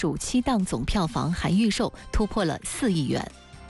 暑期档总票房含预售突破了4亿元。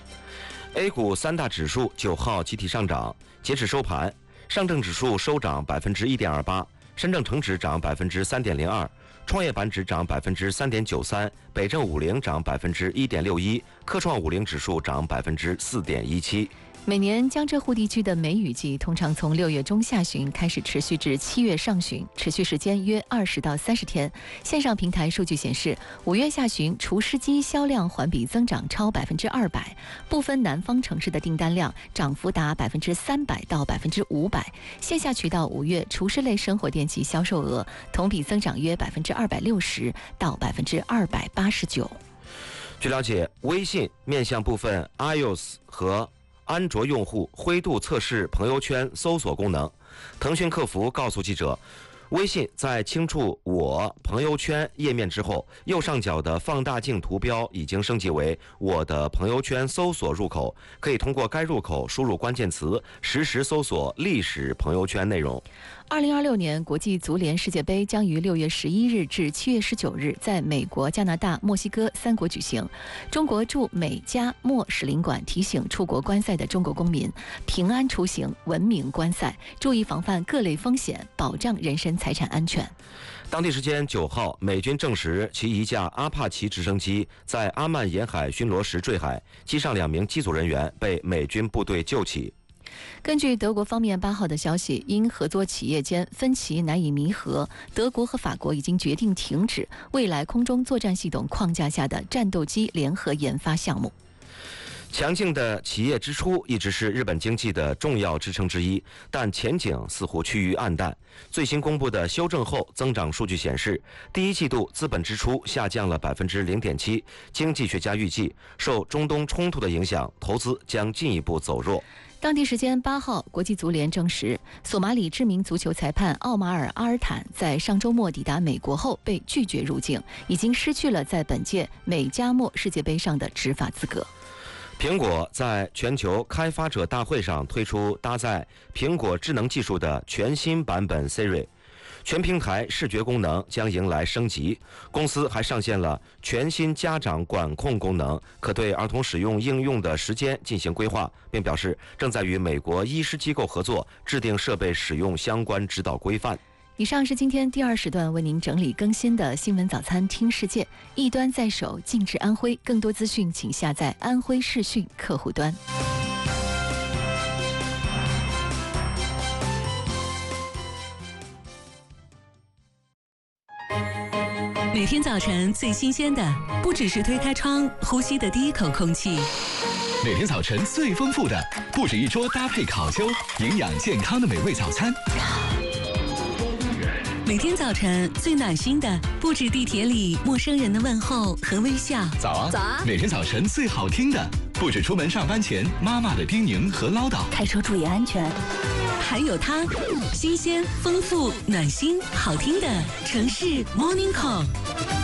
A 股3大指数9号集体上涨，截止收盘，上证指数收涨1.28%，深证成指涨3.02%，创业板指涨3.93%，北证50涨1.61%，科创50指数涨4.17%。 每年江浙沪地区的梅雨季通常从6月中下旬开始，持续至7月上旬，持续时间约20到30天。线上平台数据显示，5月下旬除湿机销量环比增长超200%，部分南方城市的订单量涨幅达300%到500%。线下渠道5月除湿类生活电器销售额同比增长约260%到289%。 据了解，微信面向部分 iOS 和安卓用户灰度测试朋友圈搜索功能。腾讯客服告诉记者，微信在清除我朋友圈页面之后，右上角的放大镜图标已经升级为我的朋友圈搜索入口，可以通过该入口输入关键词，实时搜索历史朋友圈内容。 2026年国际足联世界杯将于6月11日至7月19日在美国、加拿大、墨西哥3国举行。中国驻美加墨使领馆提醒出国观赛的中国公民平安出行、文明观赛，注意防范各类风险，保障人身财产安全。 当地时间9号，美军证实其一架阿帕奇直升机在阿曼沿海巡逻时坠海，机上2名机组人员被美军部队救起。 根据德国方面8号的消息，因合作企业间分歧难以弥合，德国和法国已经决定停止未来空中作战系统框架下的战斗机联合研发项目。 强劲的企业支出一直是日本经济的重要支撑之一，但前景似乎趋于暗淡。最新公布的修正后增长数据显示，第一季度资本支出下降了0.7%。经济学家预计，受中东冲突的影响，投资将进一步走弱。 当地时间8号，国际足联证实，索马里知名足球裁判奥马尔·阿尔坦在上周末抵达美国后被拒绝入境，已经失去了在本届美加墨世界杯上的执法资格。 苹果在全球开发者大会上推出搭载苹果智能技术的全新版本 Siri， 全平台视觉功能将迎来升级。公司还上线了全新家长管控功能，可对儿童使用应用的时间进行规划，并表示正在与美国医师机构合作，制定设备使用相关指导规范。 以上是今天第2时段为您整理更新的新闻早餐听世界，一端在手，静至安徽。更多资讯请下载安徽视讯客户端。 每天早晨最新鲜的，不只是推开窗呼吸的第一口空气。 每天早晨最丰富的，不止一桌搭配烤秋、营养健康的美味早餐。 每天早晨最暖心的，不止地铁里陌生人的问候和微笑。 早啊，早啊！每天早晨最好听的，不止出门上班前妈妈的叮咛和唠叨。 开车注意安全。还有它，新鲜、丰富、暖心、好听的城市 Morning Call。